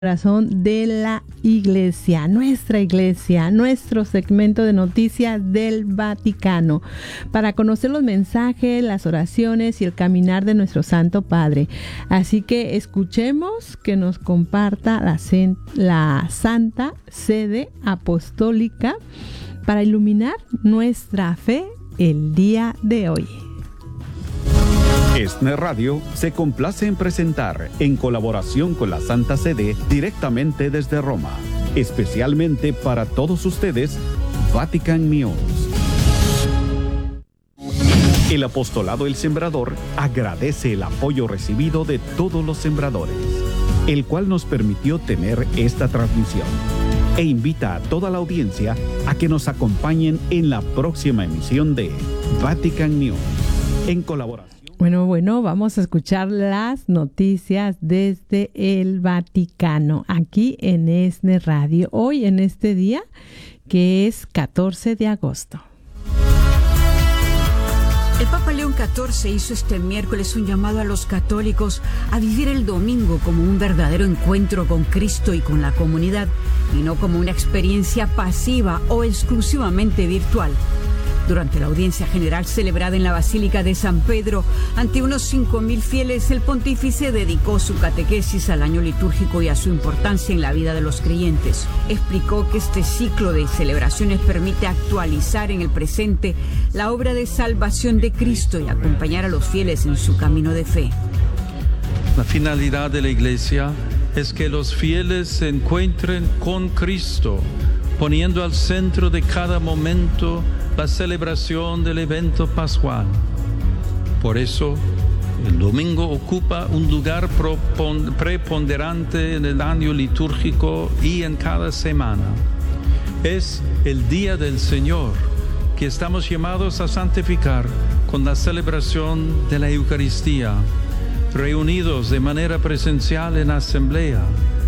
Corazón de la Iglesia, nuestro segmento de noticias del Vaticano, para conocer los mensajes, las oraciones y el caminar de nuestro Santo Padre. Así que escuchemos que nos comparta la Santa Sede Apostólica para iluminar nuestra fe el día de hoy. ESNE Radio se complace en presentar, en colaboración con la Santa Sede, directamente desde Roma, especialmente para todos ustedes, Vatican News. El Apostolado El Sembrador agradece el apoyo recibido de todos los sembradores, el cual nos permitió tener esta transmisión, e invita a toda la audiencia a que nos acompañen en la próxima emisión de Vatican News, en colaboración. Bueno, vamos a escuchar las noticias desde el Vaticano, aquí en ESNE Radio, hoy en este día que es 14 de agosto. El Papa León XIV hizo este miércoles un llamado a los católicos a vivir el domingo como un verdadero encuentro con Cristo y con la comunidad, y no como una experiencia pasiva o exclusivamente virtual. Durante la audiencia general celebrada en la Basílica de San Pedro, ante unos 5,000 fieles, el pontífice dedicó su catequesis al año litúrgico y a su importancia en la vida de los creyentes. Explicó que este ciclo de celebraciones permite actualizar en el presente la obra de salvación de Cristo y acompañar a los fieles en su camino de fe. La finalidad de la Iglesia es que los fieles se encuentren con Cristo, poniendo al centro de cada momento la celebración del evento pascual. Por eso, el domingo ocupa un lugar preponderante en el año litúrgico y en cada semana. Es el día del Señor, que estamos llamados a santificar con la celebración de la Eucaristía, reunidos de manera presencial en asamblea,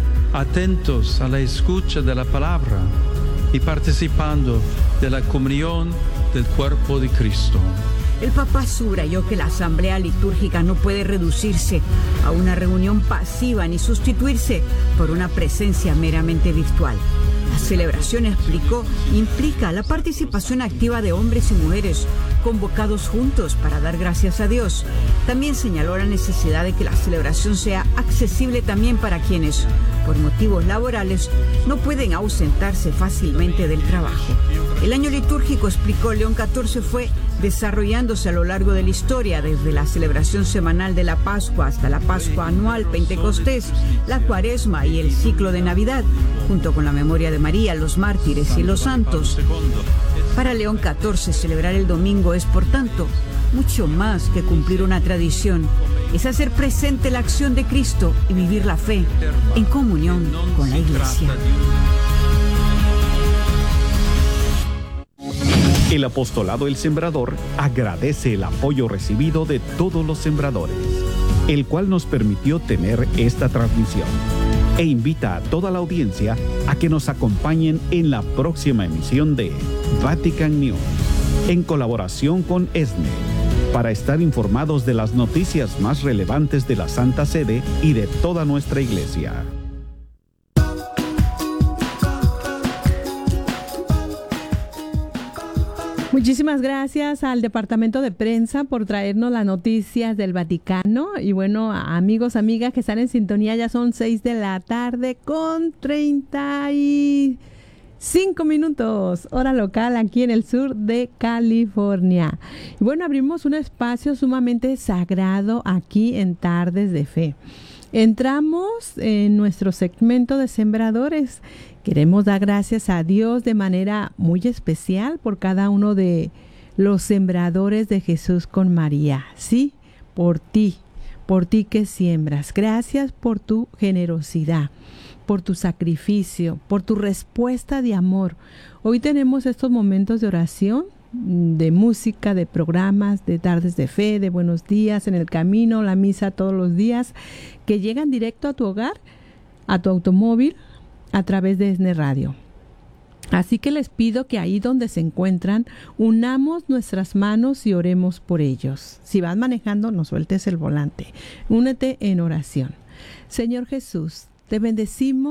atentos a la escucha de la palabra y participando de la comunión del cuerpo de Cristo. El Papa subrayó que la asamblea litúrgica no puede reducirse a una reunión pasiva ni sustituirse por una presencia meramente virtual. La celebración, explicó, implica la participación activa de hombres y mujeres convocados juntos para dar gracias a Dios. También señaló la necesidad de que la celebración sea accesible también para quienes, por motivos laborales, no pueden ausentarse fácilmente del trabajo. El año litúrgico, explicó León XIV, fue desarrollándose a lo largo de la historia, desde la celebración semanal de la Pascua hasta la Pascua anual, Pentecostés, la Cuaresma y el ciclo de Navidad, junto con la memoria de María, los mártires y los santos. Para León XIV, celebrar el domingo es, por tanto, mucho más que cumplir una tradición. Es hacer presente la acción de Cristo y vivir la fe en comunión con la Iglesia. El Apostolado El Sembrador agradece el apoyo recibido de todos los sembradores, el cual nos permitió tener esta transmisión, e invita a toda la audiencia a que nos acompañen en la próxima emisión de Vatican News, en colaboración con ESNE, para estar informados de las noticias más relevantes de la Santa Sede y de toda nuestra Iglesia. Muchísimas gracias al Departamento de Prensa por traernos las noticias del Vaticano. Y bueno, amigos, amigas que están en sintonía, ya son 6 de la tarde con 35 minutos, hora local aquí en el sur de California. Y bueno, abrimos un espacio sumamente sagrado aquí en Tardes de Fe. Entramos en nuestro segmento de sembradores. Queremos dar gracias a Dios de manera muy especial por cada uno de los sembradores de Jesús con María. Sí, por ti que siembras. Gracias por tu generosidad, por tu sacrificio, por tu respuesta de amor. Hoy tenemos estos momentos de oración, de música, de programas, de Tardes de Fe, de Buenos Días en el Camino, la misa todos los días, que llegan directo a tu hogar, a tu automóvil, a través de ESNE Radio. Así que les pido que ahí donde se encuentran, unamos nuestras manos y oremos por ellos. Si vas manejando, no sueltes el volante. Únete en oración. Señor Jesús, Te bendecimos